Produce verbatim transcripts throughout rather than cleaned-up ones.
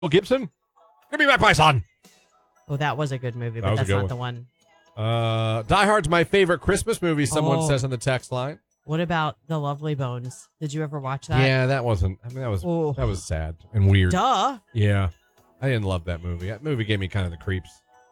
Gibson? Give me back my son. Oh, that was a good movie, That but was a that's good not one. the one. Uh, Die Hard's my favorite Christmas movie, someone Oh. says on the text line. What about The Lovely Bones? Did you ever watch that? Yeah, that wasn't, I mean, that was Oh. that was sad and weird. Duh. Yeah. I didn't love that movie. That movie gave me kind of the creeps.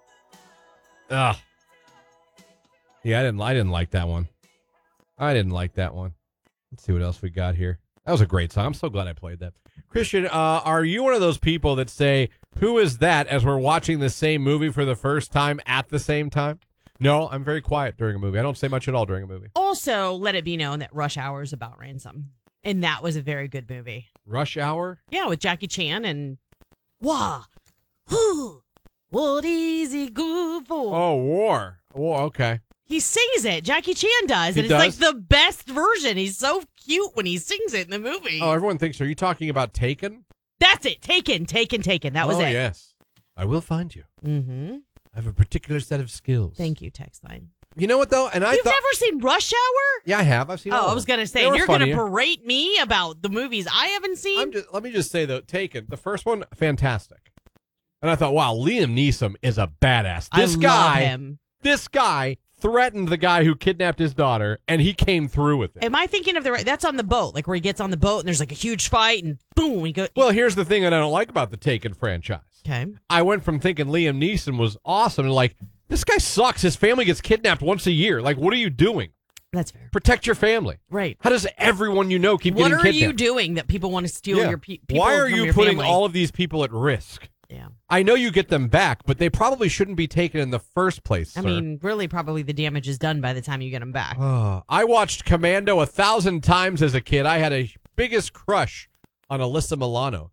Ugh. Yeah, I didn't I didn't like that one. I didn't like that one. Let's see what else we got here. That was a great song. I'm so glad I played that. Christian, uh, are you one of those people that say, who is that, as we're watching the same movie for the first time at the same time? No, I'm very quiet during a movie. I don't say much at all during a movie. Also, let it be known that Rush Hour is about ransom. And that was a very good movie. Rush Hour? Yeah, with Jackie Chan and... Wah! Whoo! What is he good for? Oh, War. War, okay. He sings it. Jackie Chan does. He and does? it's like the best version. He's so cute when he sings it in the movie. Oh, everyone thinks, are you talking about Taken? That's it. Taken, taken, taken. That was oh, it. yes. I will find you. Mm-hmm. I have a particular set of skills. Thank you, text line. You know what, though? And I You've thought... never seen Rush Hour? Yeah, I have. I've seen all Oh, of I was them. going to say, They were you're going to funny. berate me about the movies I haven't seen? I'm just, let me just say, though, Taken, the first one, fantastic. And I thought, wow, Liam Neeson is a badass. This I guy, love him. this guy threatened the guy who kidnapped his daughter, and he came through with it. Am I thinking of the right? That's on the boat, like where he gets on the boat and there's like a huge fight and boom, he goes. Well, here's the thing that I don't like about the Taken franchise. Okay. I went from thinking Liam Neeson was awesome to like, this guy sucks. His family gets kidnapped once a year. Like, what are you doing? That's fair. Protect your family. Right. How does everyone you know keep What getting are kidnapped? you doing that people want to steal Yeah. your pe- people Why are from you your putting family? all of these people at risk? Yeah. I know you get them back, but they probably shouldn't be taken in the first place, I sir. mean, really, probably the damage is done by the time you get them back. Oh, I watched Commando a thousand times as a kid. I had a biggest crush on Alyssa Milano.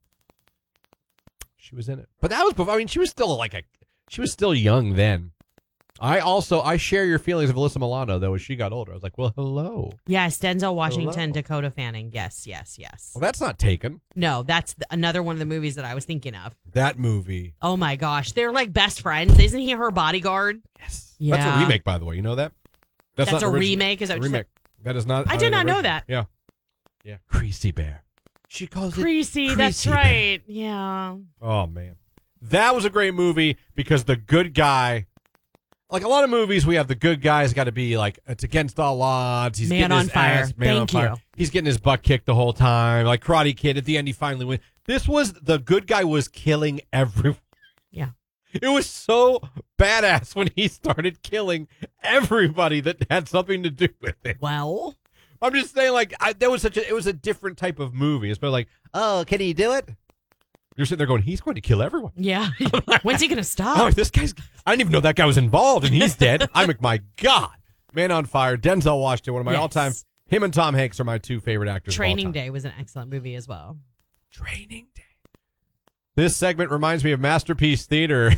She was in it, but that was before. I mean, she was still like a, she was still young then. I also I share your feelings of Alyssa Milano though. As she got older, I was like, well, hello. Yes, Denzel Washington, Hello. Dakota Fanning. Yes, yes, yes. Well, that's not Taken. No, that's th- another one of the movies that I was thinking of. That movie. Oh my gosh, they're like best friends. Isn't he her bodyguard? Yes. Yeah. That's a remake, by the way. You know that? That's not a original. remake? Is that A what you said? remake? That is not. I uh, did an not know original. that. Yeah. Yeah. Creasy Bear. She calls it. Creasy, that's Creasy Bear. right. Yeah. Oh man, that was a great movie because the good guy, like a lot of movies, we have the good guy's got to be like it's against all odds. He's Man getting on his fire. ass- man Thank on fire. you. He's getting his butt kicked the whole time, like Karate Kid. At the end, he finally wins. This was the good guy was killing everyone. Yeah. It was so badass when he started killing everybody that had something to do with it. Well, I'm just saying, like, I, that was such a, it was a different type of movie. It's been like, oh, can he do it? You're sitting there going, he's going to kill everyone. yeah. When's he going to stop? Oh, this guy's, I didn't even know that guy was involved and he's dead. I'm like, my God. Man on Fire, Denzel Washington, one of my Yes. all-time, him and Tom Hanks are my two favorite actors of all Training time. Day was an excellent movie as well. Training Day. This segment reminds me of Masterpiece Theater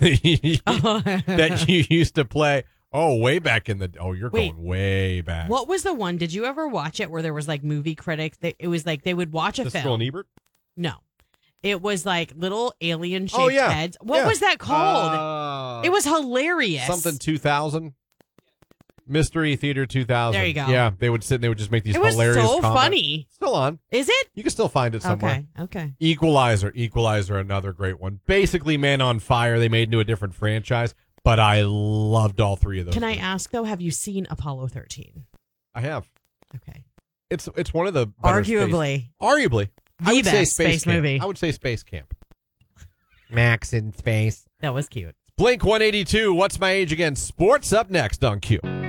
that you used to play. Oh, way back in the, oh, you're Wait. going way back. What was the one? Did you ever watch it where there was like movie critics? That it was like they would watch a The film. Skull and Ebert? No, it was like little alien shaped Oh, yeah. heads. What Yeah. was that called? Uh, it was hilarious. Something two thousand. Mystery Theater two thousand. There you go. Yeah, they would sit and they would just make these It was hilarious so comments. funny. Still on. Is it? You can still find it somewhere. Okay. Okay. Equalizer. Equalizer, another great one. Basically, Man on Fire, they made into a different franchise, but I loved all three of those. Can I movies. ask though? Have you seen Apollo thirteen? I have. Okay. It's it's one of the better Arguably. Space, arguably. I The would say best Space space Camp. movie. I would say Space Camp. Max in space. That was cute. Blink one eighty-two. What's my age again? Sports up next on Q.